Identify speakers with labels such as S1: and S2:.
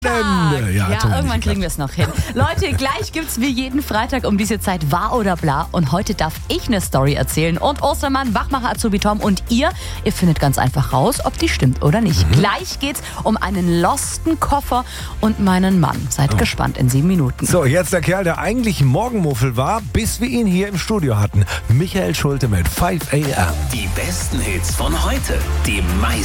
S1: Ja,
S2: irgendwann kriegen wir es noch hin. Leute, gleich gibt's wie jeden Freitag um diese Zeit Wahr oder Bla. Und heute darf ich eine Story erzählen. Und Ostermann, Wachmacher, Azubi Tom und ihr findet ganz einfach raus, ob die stimmt oder nicht. Gleich geht's um einen losten Koffer und meinen Mann. Seid gespannt in 7 Minuten.
S1: So, jetzt der Kerl, der eigentlich Morgenmuffel war, bis wir ihn hier im Studio hatten. Michael Schulte mit 5 AM.
S3: Die besten Hits von heute. Die meisten